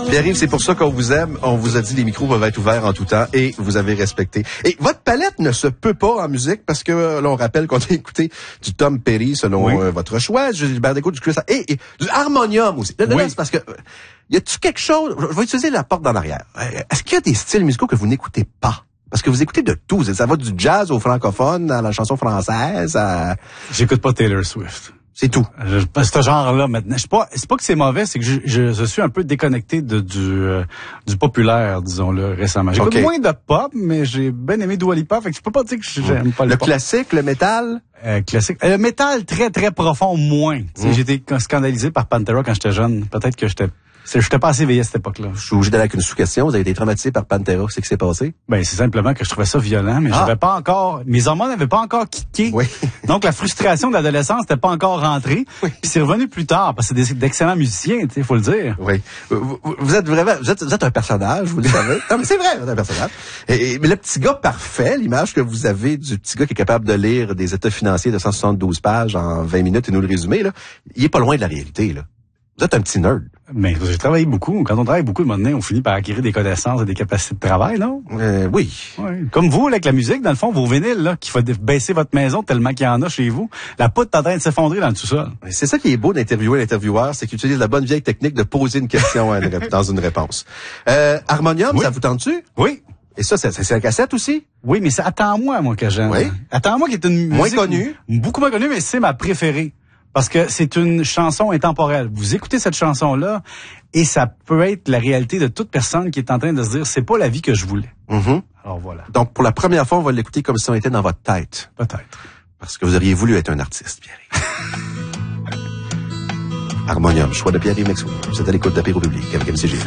Pierre-Yves, c'est pour ça qu'on vous aime. On vous a dit les micros peuvent être ouverts en tout temps et vous avez respecté. Et votre palette ne se peut pas en musique parce que là, on rappelle qu'on a écouté du Tom Petty selon votre choix, du Gilbert Bécaud, du Chris et du harmonium aussi. Là, c'est parce que y a-tu quelque chose, je vais utiliser la porte d'en arrière. Est-ce qu'il y a des styles musicaux que vous n'écoutez pas? Parce que vous écoutez de tout. Ça va du jazz au francophone, à la chanson française, à... J'écoute pas Taylor Swift. C'est tout. Ce genre-là, maintenant. C'est pas que c'est mauvais, c'est que je suis un peu déconnecté du populaire, disons-le, récemment. J'écoute moins de pop, mais j'ai bien aimé Dua Lipa, fait que je peux pas dire que j'aime pas le pop. Le classique, le métal? Classique. Le métal très, très profond, moins. J'ai été scandalisé par Pantera quand j'étais jeune. Peut-être que j'étais pas assez éveillé à cette époque-là. Je suis obligé d'aller avec une sous-question. Vous avez été traumatisé par Pantera. C'est ce qui s'est passé? Ben, c'est simplement que je trouvais ça violent, mais j'avais pas encore, mes hormones n'avaient pas encore kické. Oui. Donc, la frustration de l'adolescence n'était pas encore rentrée. Oui. Puis c'est revenu plus tard, parce que c'est d'excellents musiciens, tu sais, faut le dire. Oui. Vous êtes vraiment, vous êtes un personnage, vous le savez. Non, mais c'est vrai, vous êtes un personnage. Mais le petit gars parfait, l'image que vous avez du petit gars qui est capable de lire des états financiers de 172 pages en 20 minutes et nous le résumer, là, il est pas loin de la réalité, là. Vous êtes un petit nerd. Mais j'ai travaillé beaucoup. Quand on travaille beaucoup, à un moment donné, on finit par acquérir des connaissances et des capacités de travail, non? Oui. Comme vous, là, avec la musique, dans le fond, vos vinyles, là, qu'il faut baisser votre maison tellement qu'il y en a chez vous. La poutre est en train de s'effondrer dans le sous-sol. C'est ça qui est beau d'interviewer l'intervieweur, c'est qu'il utilise la bonne vieille technique de poser une question dans une réponse. Harmonium, ça vous tente-tu? Oui. Et ça, c'est la cassette aussi? Oui, mais c'est Attends-moi, moi, que j'aime. Oui. Attends-moi, qui est une musique moins connue. Beaucoup moins connue, mais c'est ma préférée. Parce que c'est une chanson intemporelle. Vous écoutez cette chanson-là et ça peut être la réalité de toute personne qui est en train de se dire, c'est pas la vie que je voulais. Mm-hmm. Alors voilà. Donc, pour la première fois, on va l'écouter comme si on était dans votre tête. Peut-être. Parce que vous auriez voulu être un artiste, Pierre. Harmonium, choix de Pierre-Yves Mexou. Vous êtes à l'écoute d'Apéro Public avec MCG.